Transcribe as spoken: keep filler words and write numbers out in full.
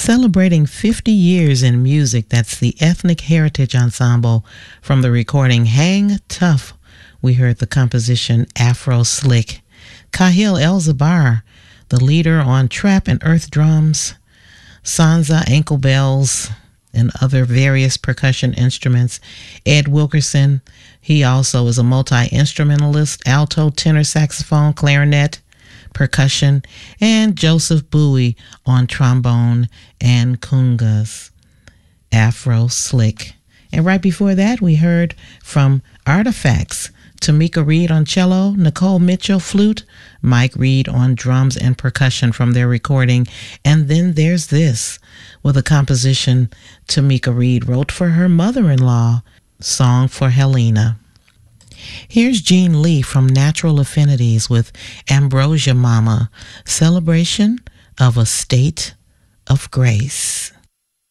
Celebrating fifty years in music, that's the Ethnic Heritage Ensemble from the recording Hang Tough. We heard the composition Afro Slick. Kahil El-Zabar, the leader on trap and earth drums, Sansa ankle bells, and other various percussion instruments. Ed Wilkerson, he also is a multi-instrumentalist, alto, tenor saxophone, clarinet, percussion, and Joseph Bowie on trombone and congas. Afro Slick. And right before that, we heard from Artifacts, Tamika Reed on cello, Nicole Mitchell flute, Mike Reed on drums and percussion from their recording. And then there's this, with a composition Tamika Reed wrote for her mother-in-law, Song for Helena. Here's Gene Lee from Natural Affinities with Ambrosia Mama, celebration of a state of grace.